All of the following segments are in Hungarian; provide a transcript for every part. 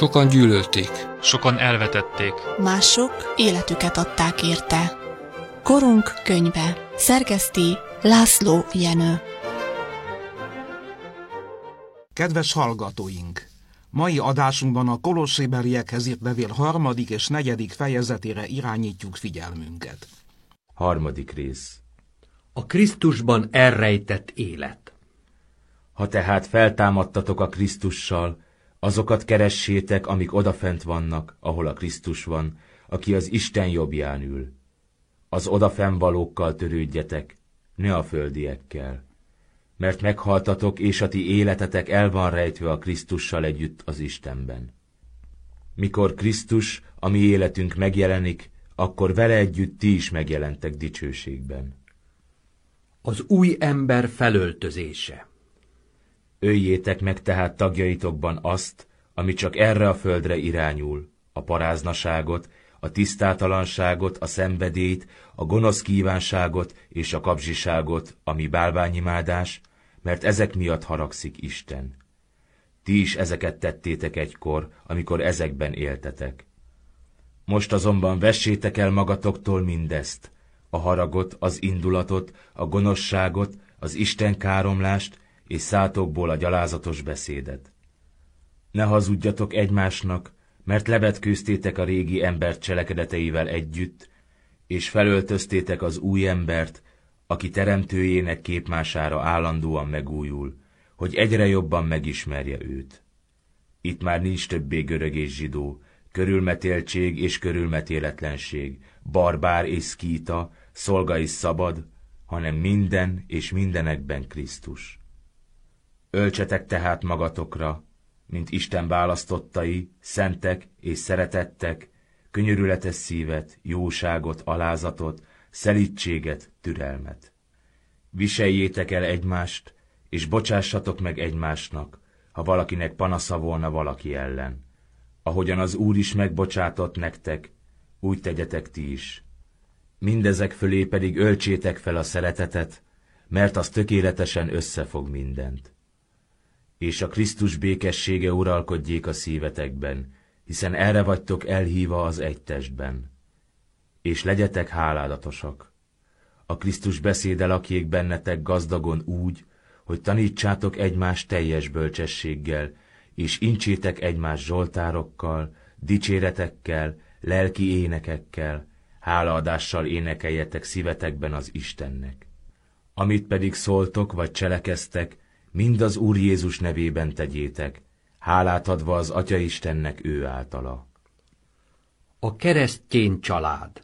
Sokan gyűlölték. Sokan elvetették. Mások életüket adták érte. Korunk könyve. Szerkeszti László Jenő. Kedves hallgatóink! Mai adásunkban a Kolossébeliekhez írt levél 3. és 4. fejezetére irányítjuk figyelmünket. 3. rész. A Krisztusban elrejtett élet. Ha tehát feltámadtatok a Krisztussal, azokat keressétek, amik odafent vannak, ahol a Krisztus van, aki az Isten jobbján ül. Az odafennvalókkal törődjetek, ne a földiekkel. Mert meghaltatok, és a ti életetek el van rejtve a Krisztussal együtt az Istenben. Mikor Krisztus, a mi életünk megjelenik, akkor vele együtt ti is megjelentek dicsőségben. Az új ember felöltözése. Öljétek meg tehát tagjaitokban azt, ami csak erre a földre irányul, a paráznaságot, a tisztátalanságot, a szenvedélyt, a gonosz kívánságot és a kapzsiságot, ami bálványimádás, mert ezek miatt haragszik Isten. Ti is ezeket tettétek egykor, amikor ezekben éltetek. Most azonban vessétek el magatoktól mindezt, a haragot, az indulatot, a gonoszságot, az Isten káromlást, és szátokból a gyalázatos beszédet. Ne hazudjatok egymásnak, mert levetkőztétek a régi ember cselekedeteivel együtt, és felöltöztétek az új embert, aki teremtőjének képmására állandóan megújul, hogy egyre jobban megismerje őt. Itt már nincs többé görög és zsidó, körülmetéltség és körülmetéletlenség, barbár és szkíta, szolga és szabad, hanem minden és mindenekben Krisztus. Öltsetek tehát magatokra, mint Isten választottai, szentek és szeretettek, könyörületes szívet, jóságot, alázatot, szelídséget, türelmet. Viseljétek el egymást, és bocsássatok meg egymásnak, ha valakinek panasza volna valaki ellen. Ahogyan az Úr is megbocsátott nektek, úgy tegyetek ti is. Mindezek fölé pedig öltsétek fel a szeretetet, mert az tökéletesen összefog mindent. És a Krisztus békessége uralkodjék a szívetekben, hiszen erre vagytok elhívva az egy testben. És legyetek háládatosak. A Krisztus beszéde lakjék bennetek gazdagon úgy, hogy tanítsátok egymást teljes bölcsességgel, és incsétek egymást zsoltárokkal, dicséretekkel, lelki énekekkel, hálaadással énekeljetek szívetekben az Istennek. Amit pedig szóltok vagy cselekeztek, mind az Úr Jézus nevében tegyétek, hálát adva az Atya Istennek ő általa. A keresztény család.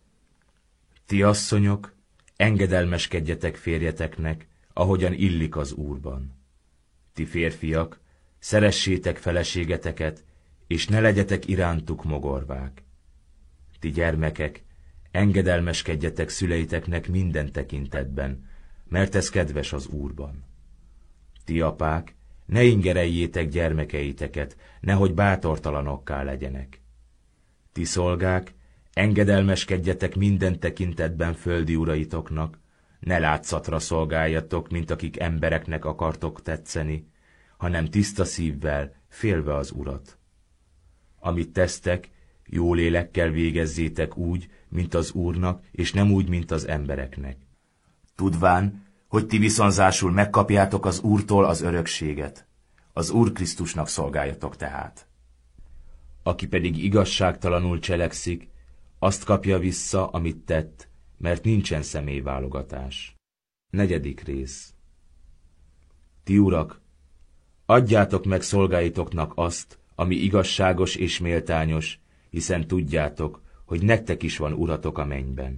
Ti asszonyok, engedelmeskedjetek férjeteknek, ahogyan illik az Úrban. Ti férfiak, szeressétek feleségeteket, és ne legyetek irántuk mogorvák. Ti gyermekek, engedelmeskedjetek szüleiteknek minden tekintetben, mert ez kedves az Úrban. Ti apák, ne ingereljétek gyermekeiteket, nehogy bátortalanokká legyenek. Ti szolgák, engedelmeskedjetek minden tekintetben földi uraitoknak, ne látszatra szolgáljatok, mint akik embereknek akartok tetszeni, hanem tiszta szívvel, félve az Urat. Amit tesztek, jó lélekkel végezzétek úgy, mint az Úrnak, és nem úgy, mint az embereknek. Tudván, hogy ti viszonzásul megkapjátok az Úrtól az örökséget. Az Úr Krisztusnak szolgáljatok tehát. Aki pedig igazságtalanul cselekszik, azt kapja vissza, amit tett, mert nincsen személyválogatás. 4. rész. Ti urak, adjátok meg szolgáitoknak azt, ami igazságos és méltányos, hiszen tudjátok, hogy nektek is van uratok a mennyben.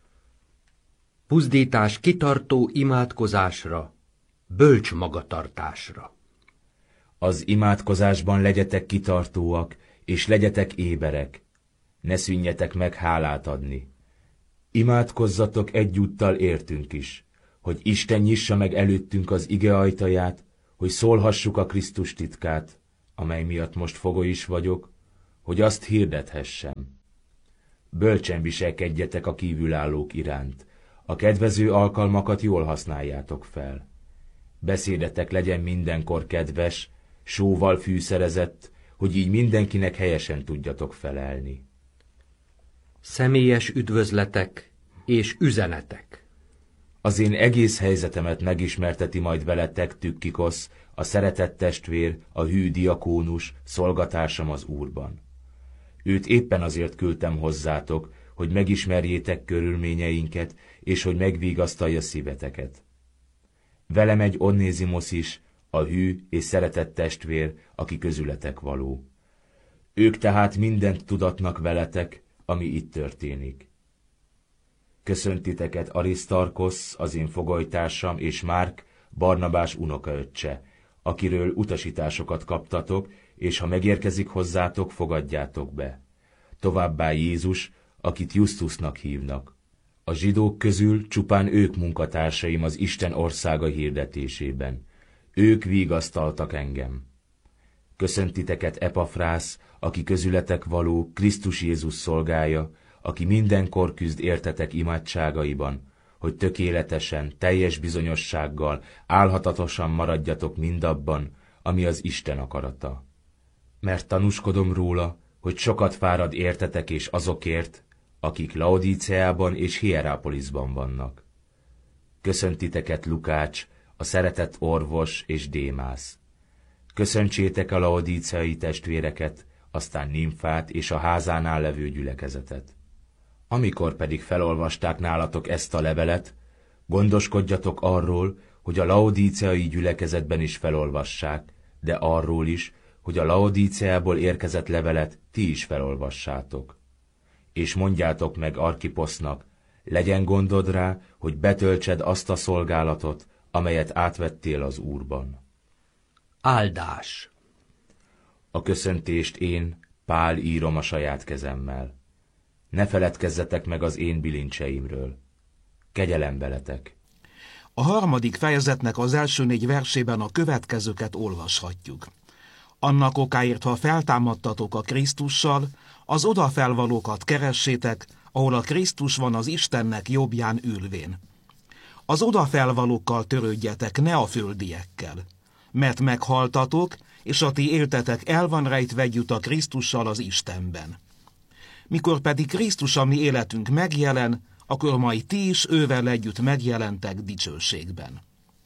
Buzdítás kitartó imádkozásra, bölcs magatartásra. Az imádkozásban legyetek kitartóak, és legyetek éberek. Ne szűnjetek meg hálát adni. Imádkozzatok egyúttal értünk is, hogy Isten nyissa meg előttünk az ige ajtaját, hogy szólhassuk a Krisztus titkát, amely miatt most fogoly is vagyok, hogy azt hirdethessem. Bölcsen viselkedjetek a kívülállók iránt, a kedvező alkalmakat jól használjátok fel. Beszédetek legyen mindenkor kedves, sóval fűszerezett, hogy így mindenkinek helyesen tudjatok felelni. Személyes üdvözletek és üzenetek. Az én egész helyzetemet megismerteti majd veletek Tükkikosz, a szeretett testvér, a hű diakónus, szolgatársam az Úrban. Őt éppen azért küldtem hozzátok, hogy megismerjétek körülményeinket, és hogy megvigasztalja szíveteket. Vele megy Onnézimosz is, a hű és szeretett testvér, aki közületek való. Ők tehát mindent tudatnak veletek, ami itt történik. Köszöntiteket Arisztarkosz, az én fogolytársam, és Márk, Barnabás unokaöccse, akiről utasításokat kaptatok, és ha megérkezik hozzátok, fogadjátok be. Továbbá Jézus, akit Justusnak hívnak. A zsidók közül csupán ők munkatársaim az Isten országa hirdetésében. Ők vigasztaltak engem. Köszöntiteket Epafrász, aki közületek való, Krisztus Jézus szolgája, aki mindenkor küzd értetek imádságaiban, hogy tökéletesen, teljes bizonyossággal, álhatatosan maradjatok mindabban, ami az Isten akarata. Mert tanúskodom róla, hogy sokat fárad értetek és azokért, akik Laodíceában és Hierápolisban vannak. Köszöntiteket Lukács, a szeretett orvos és Démász. Köszöntsétek a laodíceai testvéreket, aztán Nimfát és a házánál levő gyülekezetet. Amikor pedig felolvasták nálatok ezt a levelet, gondoskodjatok arról, hogy a laodíceai gyülekezetben is felolvassák, de arról is, hogy a Laodíceából érkezett levelet ti is felolvassátok. És mondjátok meg Arkiposznak, legyen gondod rá, hogy betöltsed azt a szolgálatot, amelyet átvettél az Úrban. Áldás. A köszöntést én, Pál írom a saját kezemmel. Ne feledkezzetek meg az én bilincseimről. Kegyelem veletek. A 3. fejezetnek az első 4 versében a következőket olvashatjuk. Annak okáért, ha feltámadtatok a Krisztussal, az odafelvalókat keressétek, ahol a Krisztus van az Istennek jobbján ülvén. Az odafelvalókkal törődjetek, ne a földiekkel. Mert meghaltatok, és a ti éltetek el van rejtve együtt a Krisztussal az Istenben. Mikor pedig Krisztus a mi életünk megjelen, akkor majd ti is ővel együtt megjelentek dicsőségben.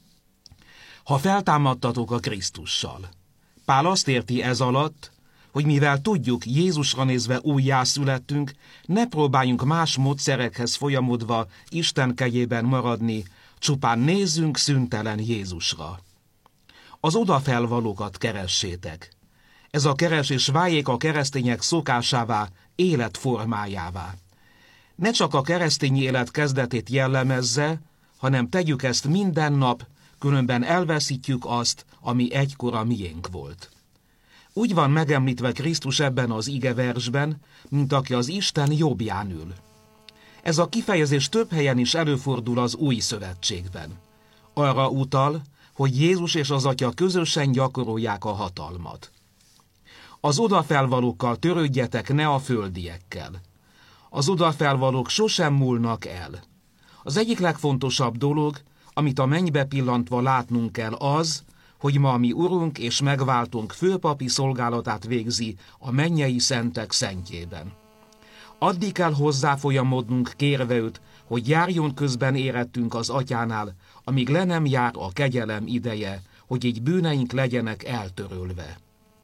Ha feltámadtatok a Krisztussal. Pál azt érti ez alatt, hogy mivel tudjuk, Jézusra nézve újjászülettünk, ne próbáljunk más módszerekhez folyamodva Isten kegyében maradni, csupán nézzünk szüntelen Jézusra. Az odafelvalókat keressétek. Ez a keresés váljék a keresztények szokásává, életformájává. Ne csak a keresztény élet kezdetét jellemezze, hanem tegyük ezt minden nap, különben elveszítjük azt, ami egykor a miénk volt. Úgy van megemlítve Krisztus ebben az igeversben, mint aki az Isten jobbján ül. Ez a kifejezés több helyen is előfordul az Új Szövetségben. Arra utal, hogy Jézus és az Atya közösen gyakorolják a hatalmat. Az odafelvalókkal törődjetek, ne a földiekkel. Az odafelvalók sosem múlnak el. Az egyik legfontosabb dolog, amit a mennybe pillantva látnunk kell az, hogy ma mi Urunk és megváltunk főpapi szolgálatát végzi a mennyei szentek szentjében. Addig kell hozzáfolyamodnunk kérve őt, hogy járjon közben érettünk az Atyánál, amíg le nem jár a kegyelem ideje, hogy így bűneink legyenek eltörölve.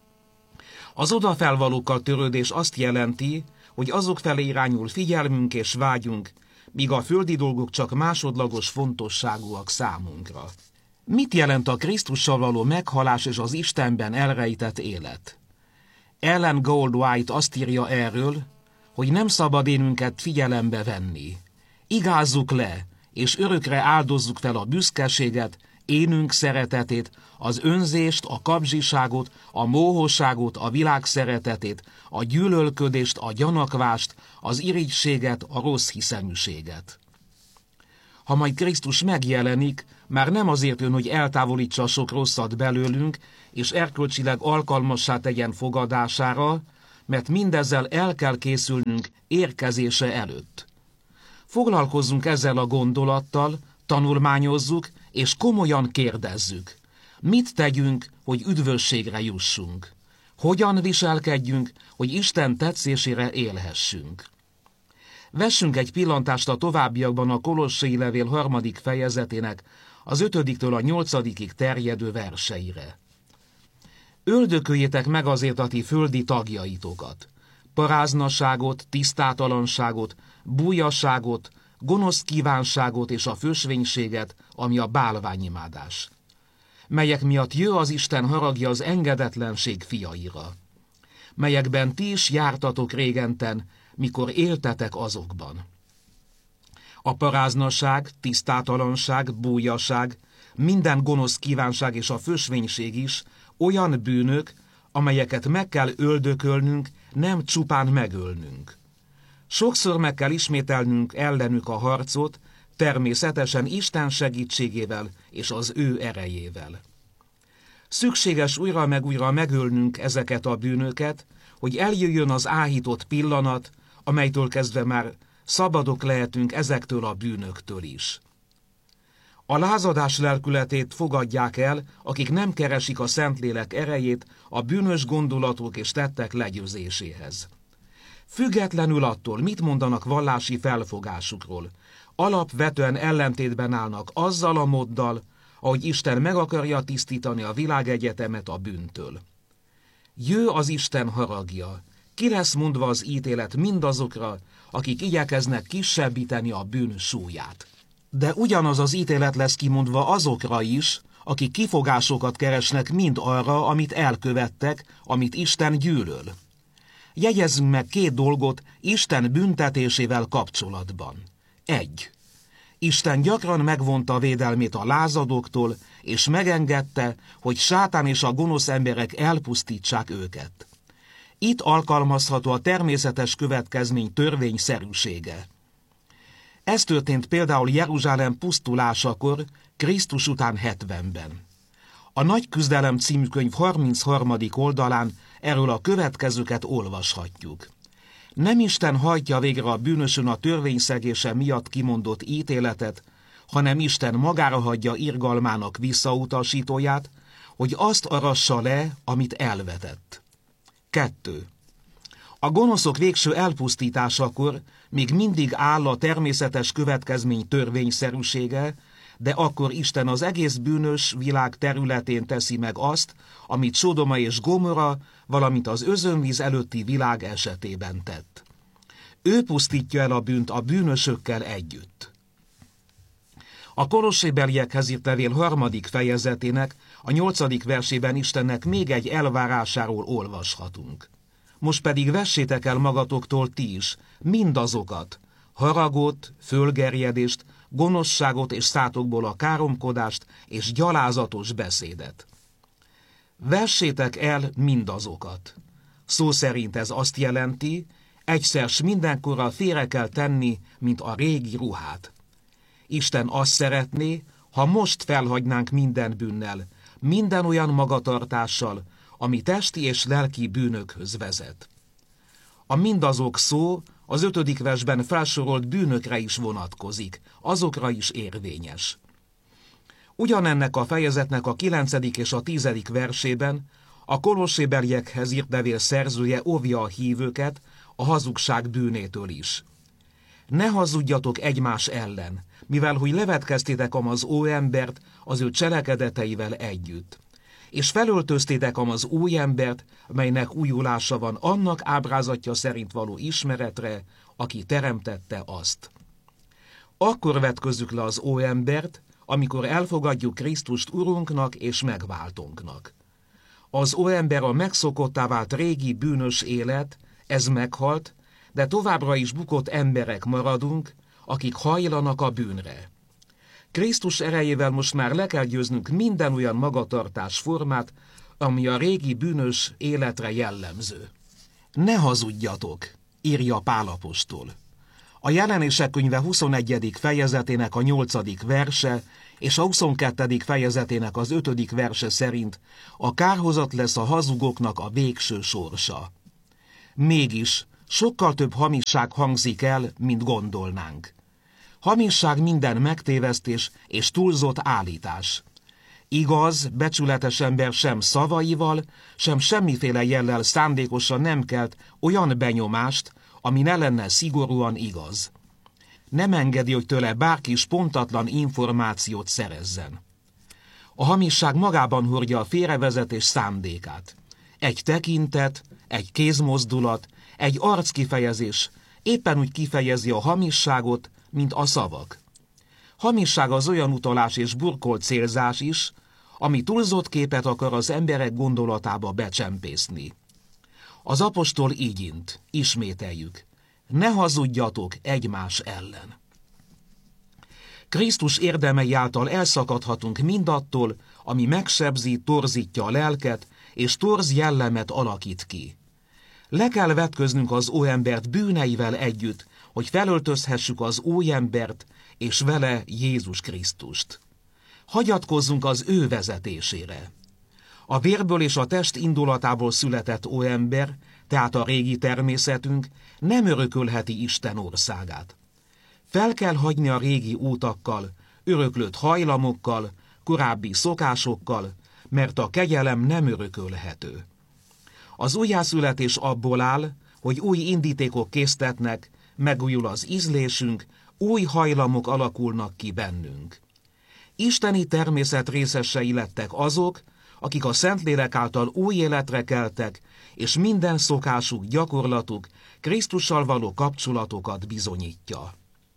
Az odafelvalókkal törődés azt jelenti, hogy azok felé irányul figyelmünk és vágyunk, míg a földi dolgok csak másodlagos fontosságúak számunkra. Mit jelent a Krisztussal való meghalás és az Istenben elrejtett élet? Ellen Goldwhite azt írja erről, hogy nem szabad énünket figyelembe venni. Igázzuk le, és örökre áldozzuk fel a büszkeséget, énünk szeretetét, az önzést, a kapzsiságot, a móhosságot, a világ szeretetét, a gyűlölködést, a gyanakvást, az irigységet, a rossz hiszeműséget. Ha majd Krisztus megjelenik, már nem azért jön, hogy eltávolítsa a sok rosszat belőlünk, és erkölcsileg alkalmassá tegyen fogadására, mert mindezzel el kell készülnünk érkezése előtt. Foglalkozzunk ezzel a gondolattal, tanulmányozzuk, és komolyan kérdezzük. Mit tegyünk, hogy üdvösségre jussunk? Hogyan viselkedjünk, hogy Isten tetszésére élhessünk? Vessünk egy pillantást a továbbiakban a Kolossai levél 3. fejezetének az 5-től a 8-ig terjedő verseire. Öldököljétek meg azért a ti földi tagjaitokat, paráznaságot, tisztátalanságot, bújasságot, gonosz kívánságot és a fösvénységet, ami a bálványimádás, melyek miatt jő az Isten haragja az engedetlenség fiaira, melyekben ti is jártatok régenten, mikor éltetek azokban. A paráznaság, tisztátalanság, bújasság, minden gonosz kívánság és a fösvénység is olyan bűnök, amelyeket meg kell öldökölnünk, nem csupán megölnünk. Sokszor meg kell ismételnünk ellenük a harcot, természetesen Isten segítségével és az ő erejével. Szükséges újra meg újra megölnünk ezeket a bűnöket, hogy eljöjjön az áhított pillanat, amelytől kezdve már szabadok lehetünk ezektől a bűnöktől is. A lázadás lelkületét fogadják el, akik nem keresik a Szentlélek erejét a bűnös gondolatok és tettek legyőzéséhez. Függetlenül attól, mit mondanak vallási felfogásukról, alapvetően ellentétben állnak azzal a móddal, ahogy Isten meg akarja tisztítani a világegyetemet a bűntől. Jő az Isten haragja, ki lesz mondva az ítélet mindazokra, akik igyekeznek kisebbíteni a bűn súlyát. De ugyanaz az ítélet lesz kimondva azokra is, akik kifogásokat keresnek mind arra, amit elkövettek, amit Isten gyűlöl. Jegyezzünk meg 2 dolgot Isten büntetésével kapcsolatban. 1. Isten gyakran megvonta védelmét a lázadóktól, és megengedte, hogy Sátán és a gonosz emberek elpusztítsák őket. Itt alkalmazható a természetes következmény törvényszerűsége. Ez történt például Jeruzsálem pusztulásakor, Krisztus után 70-ben. A Nagy küzdelem című könyv 33. oldalán erről a következőket olvashatjuk. Nem Isten hajtja végre a bűnösön a törvényszegése miatt kimondott ítéletet, hanem Isten magára hagyja irgalmának visszautasítóját, hogy azt arassa le, amit elvetett. 2. A gonoszok végső elpusztításakor még mindig áll a természetes következmény törvényszerűsége, de akkor Isten az egész bűnös világ területén teszi meg azt, amit Sodoma és Gomorra, valamint az özönvíz előtti világ esetében tett. Ő pusztítja el a bűnt a bűnösökkel együtt. A Kolossébeliekhez írt levél 3. fejezetének a 8. versében Istennek még egy elvárásáról olvashatunk. Most pedig vessétek el magatoktól ti is mindazokat, haragot, fölgerjedést, gonoszságot és szátokból a káromkodást és gyalázatos beszédet. Vessétek el mindazokat. Szó szerint ez azt jelenti, egyszer s mindenkorra félre kell tenni, mint a régi ruhát. Isten azt szeretné, ha most felhagynánk minden bűnnel, minden olyan magatartással, ami testi és lelki bűnökhöz vezet. A mindazok szó az 5. versben felsorolt bűnökre is vonatkozik, azokra is érvényes. Ugyanennek a fejezetnek a 9. és a 10. versében a Kolossébeliekhez írt levél szerzője óvja a hívőket a hazugság bűnétől is. Ne hazudjatok egymás ellen, mivel hogy levetkeztétek az óembert az ő cselekedeteivel együtt, és felöltöztétek az új embert, melynek újulása van annak ábrázatja szerint való ismeretre, aki teremtette azt. Akkor vetközzük le az óembert, amikor elfogadjuk Krisztust Urunknak és megváltónknak. Az óember a megszokottá vált régi bűnös élet, ez meghalt, de továbbra is bukott emberek maradunk, akik hajlanak a bűnre. Krisztus erejével most már le kell győznünk minden olyan magatartásformát, ami a régi bűnös életre jellemző. Ne hazudjatok, írja Pál apostol. A Jelenések könyve 21. fejezetének a 8. verse és a 22. fejezetének az 5. verse szerint a kárhozat lesz a hazugoknak a végső sorsa. Mégis sokkal több hamisság hangzik el, mint gondolnánk. Hamisság minden megtévesztés és túlzott állítás. Igaz, becsületes ember sem szavaival, sem semmiféle jellel szándékosan nem kelt olyan benyomást, ami ne lenne szigorúan igaz. Nem engedi, hogy tőle bárki is pontatlan információt szerezzen. A hamisság magában hordja a félrevezetés szándékát. Egy tekintet, egy kézmozdulat, egy arckifejezés éppen úgy kifejezi a hamisságot, mint a szavak. Hamisság az olyan utalás és burkolt célzás is, ami túlzott képet akar az emberek gondolatába becsempészni. Az apostol így int, ismételjük, ne hazudjatok egymás ellen. Krisztus érdemei által elszakadhatunk mindattól, ami megsebzi, torzítja a lelket, és torz jellemet alakít ki. Le kell vetköznünk az óembert bűneivel együtt, hogy felöltözhessük az óembert, és vele Jézus Krisztust. Hagyatkozzunk az ő vezetésére. A vérből és a test indulatából született óember, tehát a régi természetünk nem örökölheti Isten országát. Fel kell hagyni a régi útakkal, öröklött hajlamokkal, korábbi szokásokkal, mert a kegyelem nem örökölhető. Az újjászületés abból áll, hogy új indítékok késztetnek, megújul az ízlésünk, új hajlamok alakulnak ki bennünk. Isteni természet részesei lettek azok, akik a Szentlélek által új életre keltek, és minden szokásuk, gyakorlatuk Krisztussal való kapcsolatokat bizonyítja.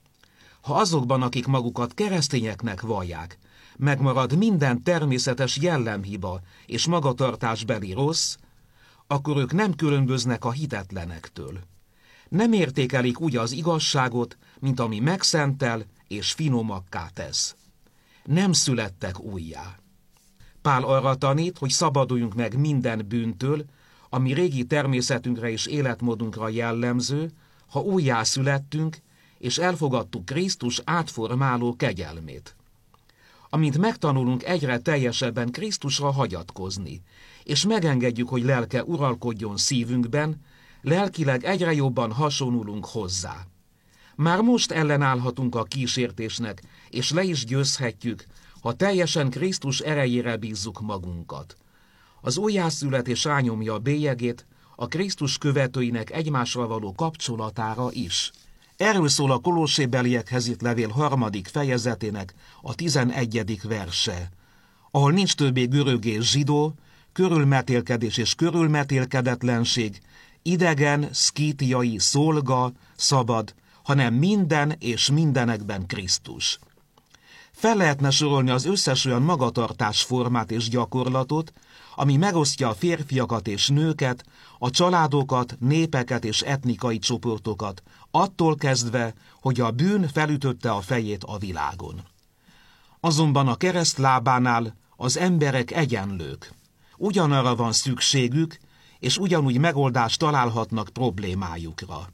Ha azokban, akik magukat keresztényeknek vallják, megmarad minden természetes jellemhiba és magatartásbeli rossz, akkor ők nem különböznek a hitetlenektől. Nem értékelik úgy az igazságot, mint ami megszentel és finomakká tesz. Nem születtek újjá. Pál arra tanít, hogy szabaduljunk meg minden bűntől, ami régi természetünkre és életmódunkra jellemző, ha újjá születtünk, és elfogadtuk Krisztus átformáló kegyelmét. Amint megtanulunk egyre teljesebben Krisztusra hagyatkozni, és megengedjük, hogy lelke uralkodjon szívünkben, lelkileg egyre jobban hasonlulunk hozzá. Már most ellenállhatunk a kísértésnek, és le is győzhetjük, ha teljesen Krisztus erejére bízzuk magunkat. Az újjászületés rányomja a bélyegét a Krisztus követőinek egymásra való kapcsolatára is. Erről szól a Kolossébeliekhez írt levél 3. fejezetének a 11. verse, ahol nincs többé görög és zsidó, körülmetélkedés és körülmetélkedetlenség, idegen, szkítiai, szolga, szabad, hanem minden és mindenekben Krisztus. Fel lehetne sorolni az összes olyan magatartásformát és gyakorlatot, ami megosztja a férfiakat és nőket, a családokat, népeket és etnikai csoportokat, attól kezdve, hogy a bűn felütötte a fejét a világon. Azonban a kereszt lábánál az emberek egyenlők. Ugyanarra van szükségük, és ugyanúgy megoldást találhatnak problémájukra.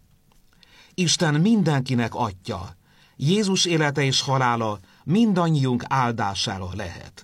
Isten mindenkinek Atya, Jézus élete és halála mindannyiunk áldására lehet.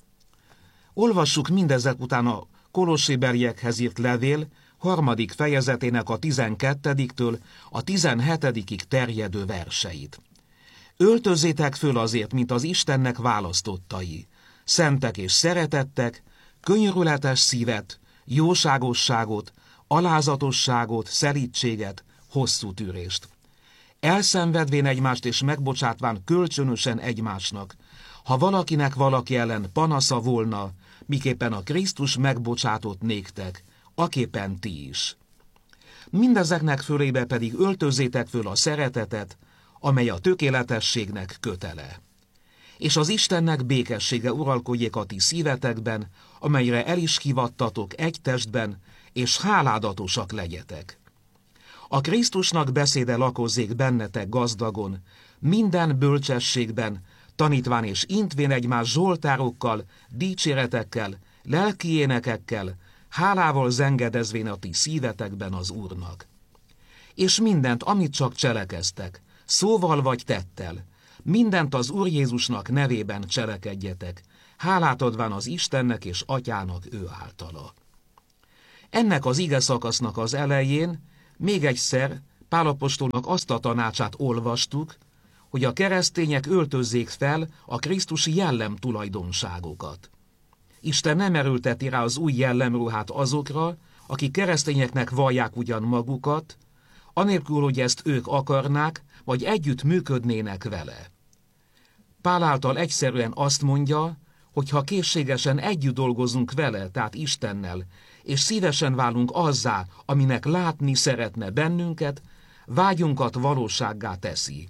Olvassuk mindezek után a Kolossébeliekhez írt levél 3. fejezetének a 12-től a 17-ig terjedő verseit. Öltözzétek föl azért, mint az Istennek választottai, szentek és szeretettek, könyörületes szívet, jóságosságot, alázatosságot, szelídséget, hosszú tűrést. Elszenvedvén egymást és megbocsátván kölcsönösen egymásnak, ha valakinek valaki ellen panasza volna, miképpen a Krisztus megbocsátott néktek, aképpen ti is. Mindezeknek fölébe pedig öltözzétek föl a szeretetet, amely a tökéletességnek kötele. És az Istennek békessége uralkodjék a ti szívetekben, amelyre el is hívattatok egy testben, és háládatosak legyetek. A Krisztusnak beszéde lakozzék bennetek gazdagon, minden bölcsességben, tanítván és intvén egymás zsoltárokkal, dicséretekkel, lelki énekekkel, hálával zengedezvén a ti szívetekben az Úrnak. És mindent, amit csak cselekeztek, szóval vagy tettel, mindent az Úr Jézusnak nevében cselekedjetek, hálát adván az Istennek és Atyának ő általa. Ennek az ige szakasznak az elején még egyszer Pál apostolnak azt a tanácsát olvastuk, hogy a keresztények öltözzék fel a krisztusi jellem tulajdonságokat. Isten nem erőlteti rá az új jellemruhát azokra, akik keresztényeknek vallják ugyan magukat, anélkül, hogy ezt ők akarnák, vagy együtt működnének vele. Pál által egyszerűen azt mondja, hogy ha készségesen együtt dolgozunk vele, tehát Istennel, és szívesen válunk azzá, aminek látni szeretne bennünket, vágyunkat valósággá teszi.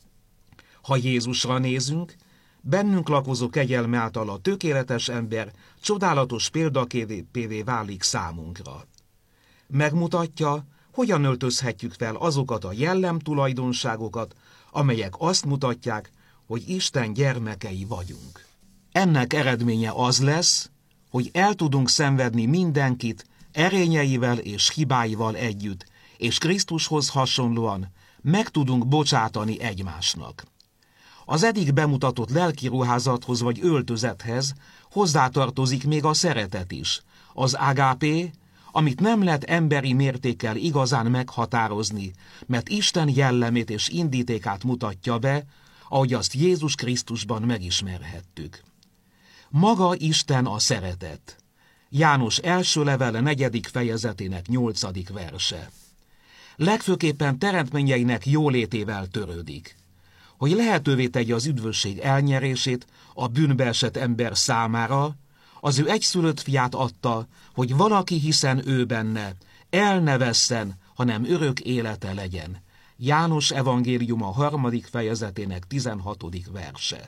Ha Jézusra nézünk, bennünk lakozó kegyelme által a tökéletes ember csodálatos példaképévé válik számunkra. Megmutatja, hogyan öltözhetjük fel azokat a jellemtulajdonságokat, amelyek azt mutatják, hogy Isten gyermekei vagyunk. Ennek eredménye az lesz, hogy el tudunk szenvedni mindenkit erényeivel és hibáival együtt, és Krisztushoz hasonlóan meg tudunk bocsátani egymásnak. Az eddig bemutatott lelki ruházathoz vagy öltözethez hozzátartozik még a szeretet is, az ágápé, amit nem lehet emberi mértékkel igazán meghatározni, mert Isten jellemét és indítékát mutatja be, ahogy azt Jézus Krisztusban megismerhettük. Maga Isten a szeretet. János első levele 4. fejezetének 8. verse. Legfőképpen teremtményeinek jólétével törődik, hogy lehetővé tegye az üdvösség elnyerését a bűnbe esett ember számára, az ő egyszülött fiát adta, hogy valaki hiszen ő benne, el ne vesszen, hanem örök élete legyen. János evangéliuma 3. fejezetének 16. verse.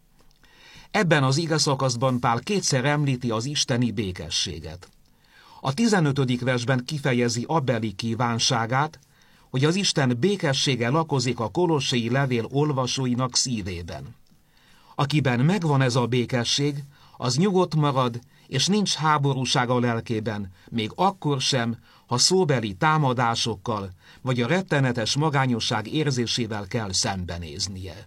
Ebben az igeszakaszban Pál kétszer említi az isteni békességet. A 15. versben kifejezi abbeli kívánságát, hogy az Isten békessége lakozik a kolossai levél olvasóinak szívében. Akiben megvan ez a békesség, az nyugodt marad, és nincs háborúság a lelkében, még akkor sem, ha szóbeli támadásokkal, vagy a rettenetes magányosság érzésével kell szembenéznie.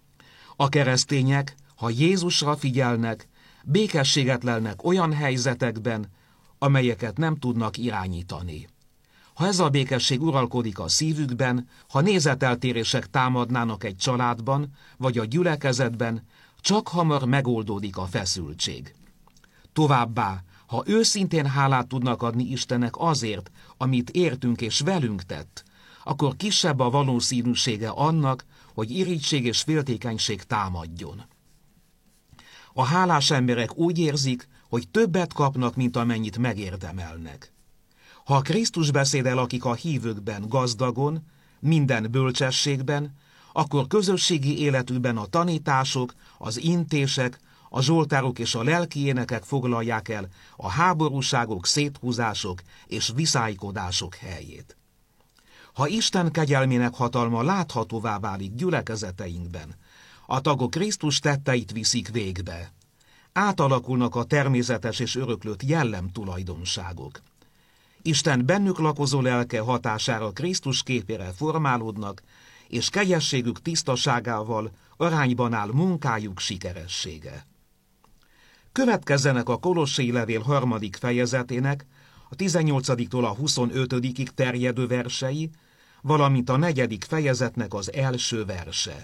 A keresztények, ha Jézusra figyelnek, békességet lelnek olyan helyzetekben, amelyeket nem tudnak irányítani. Ha ez a békesség uralkodik a szívükben, ha nézeteltérések támadnának egy családban, vagy a gyülekezetben, csak hamar megoldódik a feszültség. Továbbá, ha őszintén hálát tudnak adni Istennek azért, amit értünk és velünk tett, akkor kisebb a valószínűsége annak, hogy irigység és féltékenység támadjon. A hálás emberek úgy érzik, hogy többet kapnak, mint amennyit megérdemelnek. Ha Krisztus beszéde lakik a hívőkben gazdagon, minden bölcsességben, akkor közösségi életükben a tanítások, az intések, a zsoltárok és a lelki énekek foglalják el a háborúságok, széthúzások és viszálykodások helyét. Ha Isten kegyelmének hatalma láthatóvá válik gyülekezeteinkben, a tagok Krisztus tetteit viszik végbe. Átalakulnak a természetes és öröklött jellemtulajdonságok. Isten bennük lakozó lelke hatására Krisztus képére formálódnak, és kegyességük tisztaságával arányban áll munkájuk sikeressége. Következzenek a Kolossai levél 3. fejezetének, a 18-tól a 25-ig terjedő versei, valamint a 4. fejezetnek az első verse.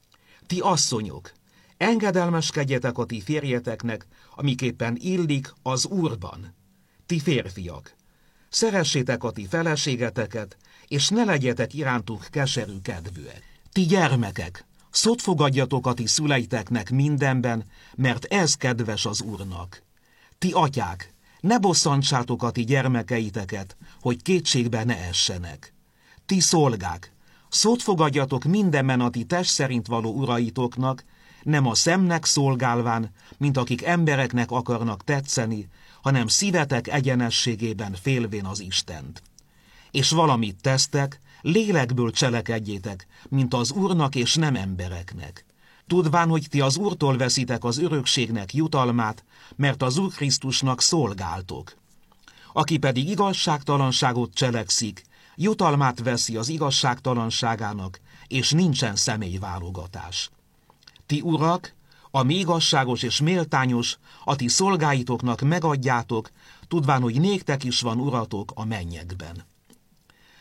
Ti asszonyok, engedelmeskedjetek a ti férjeteknek, amiképpen illik az Úrban. Ti férfiak, szeressétek a ti feleségeteket, és ne legyetek irántuk keserű kedvűek. Ti gyermekek, szót fogadjatok a ti szüleiteknek mindenben, mert ez kedves az Úrnak. Ti atyák, ne bosszantsátok a ti gyermekeiteket, hogy kétségbe ne essenek. Ti szolgák, szót fogadjatok mindenben a ti test szerint való uraitoknak, nem a szemnek szolgálván, mint akik embereknek akarnak tetszeni, hanem szívetek egyenességében félvén az Istent. És valamit tesztek, lélekből cselekedjétek, mint az Úrnak és nem embereknek. Tudván, hogy ti az Úrtól veszitek az örökségnek jutalmát, mert az Úr Krisztusnak szolgáltok. Aki pedig igazságtalanságot cselekszik, jutalmát veszi az igazságtalanságának, és nincsen személyválogatás. Ti urak, ami igazságos és méltányos, a ti szolgáitoknak megadjátok, tudván, hogy néktek is van uratok a mennyekben.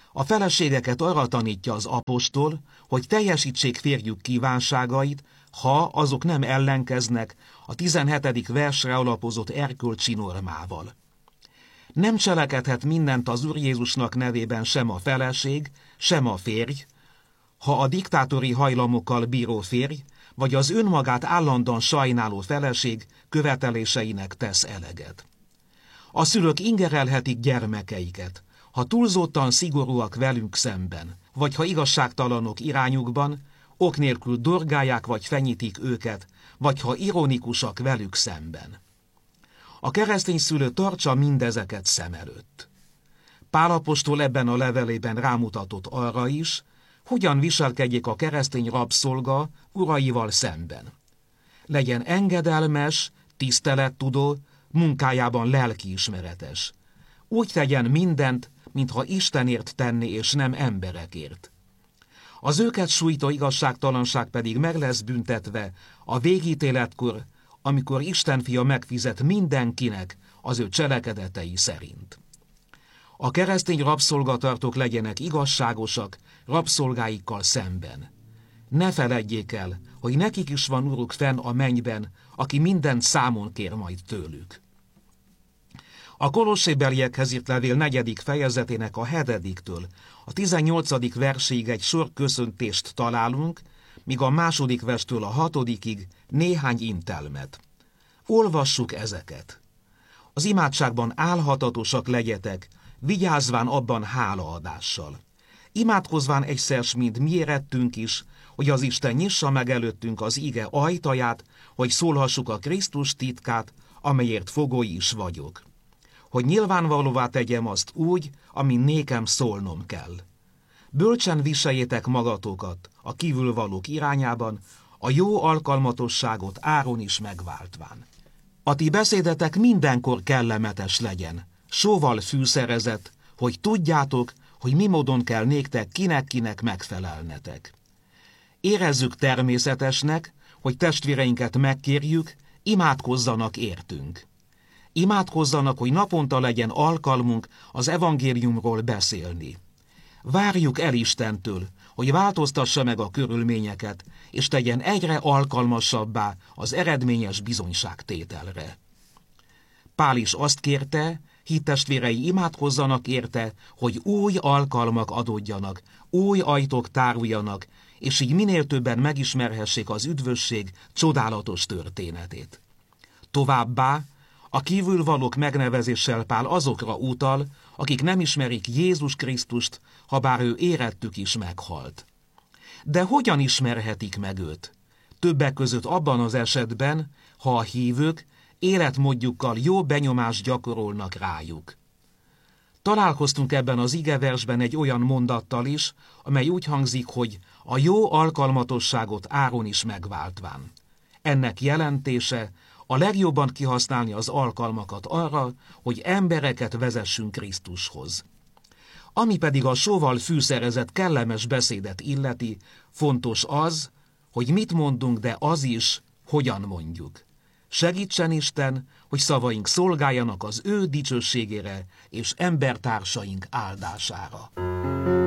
A feleségeket arra tanítja az apostol, hogy teljesítsék férjük kívánságait, ha azok nem ellenkeznek a 17. versre alapozott erkölcsi normával. Nem cselekedhet mindent az Úr Jézusnak nevében sem a feleség, sem a férj, ha a diktátori hajlamokkal bíró férj, vagy az önmagát állandóan sajnáló feleség követeléseinek tesz eleget. A szülők ingerelhetik gyermekeiket, ha túlzottan szigorúak velünk szemben, vagy ha igazságtalanok irányukban, ok nélkül dorgálják vagy fenyítik őket, vagy ha ironikusak velük szemben. A keresztény szülő tartsa mindezeket szem előtt. Pál apostol ebben a levelében rámutatott arra is, hogyan viselkedjék a keresztény rabszolga uraival szemben. Legyen engedelmes, tisztelettudó, munkájában lelkiismeretes. Úgy tegyen mindent, mintha Istenért tenné és nem emberekért. Az őket sújtó igazságtalanság pedig meg lesz büntetve a végítéletkor, amikor Isten fia megfizet mindenkinek az ő cselekedetei szerint. A keresztény rabszolgatartók legyenek igazságosak rabszolgáikkal szemben. Ne feledjék el, hogy nekik is van uruk fenn a mennyben, aki mindent számon kér majd tőlük. A Kolossébeliekhez írt levél 4. fejezetének a 7-től a 18. verséig egy sor köszöntést találunk, míg a 2. verstől a 6-ig néhány intelmet. Olvassuk ezeket. Az imádságban álhatatosak legyetek, vigyázván abban hálaadással. Imádkozván egyszer, mint mi érettünk is, hogy az Isten nyissa meg előttünk az ige ajtaját, hogy szólhassuk a Krisztus titkát, amelyért fogói is vagyok. Hogy nyilvánvalóvá tegyem azt úgy, amin nékem szólnom kell. Bölcsen viseljétek magatokat a kívülvalók irányában, a jó alkalmatosságot áron is megváltván. A ti beszédetek mindenkor kellemetes legyen, sóval fűszerezett, hogy tudjátok, hogy mi módon kell néktek kinek-kinek megfelelnetek. Érezzük természetesnek, hogy testvéreinket megkérjük, imádkozzanak értünk. Imádkozzanak, hogy naponta legyen alkalmunk az evangéliumról beszélni. Várjuk el Istentől, hogy változtassa meg a körülményeket, és tegyen egyre alkalmasabbá az eredményes bizonyságtételre. Pál is azt kérte, hittestvérei imádkozzanak érte, hogy új alkalmak adódjanak, új ajtók táruljanak, és így minél többen megismerhessék az üdvösség csodálatos történetét. Továbbá a kívülvalók megnevezéssel Pál azokra utal, akik nem ismerik Jézus Krisztust, habár ő érettük is meghalt. De hogyan ismerhetik meg őt? Többek között abban az esetben, ha a hívők életmódjukkal jó benyomást gyakorolnak rájuk. Találkoztunk ebben az igeversben egy olyan mondattal is, amely úgy hangzik, hogy a jó alkalmatosságot áron is megváltván. Ennek jelentése a legjobban kihasználni az alkalmakat arra, hogy embereket vezessünk Krisztushoz. Ami pedig a sóval fűszerezett kellemes beszédet illeti, fontos az, hogy mit mondunk, de az is, hogyan mondjuk. Segítsen Isten, hogy szavaink szolgáljanak az ő dicsőségére és embertársaink áldására.